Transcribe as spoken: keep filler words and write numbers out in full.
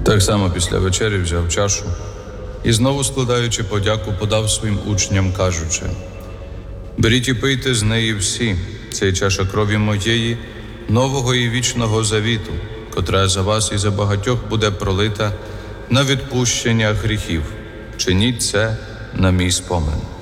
Так само після вечері взяв чашу і, знову складаючи подяку, подав своїм учням, кажучи: «Беріть і пийте з неї всі, це чаша крові моєї, нового і вічного завіту, котра за вас і за багатьох буде пролита на відпущення гріхів. Чиніть це на мій спомин».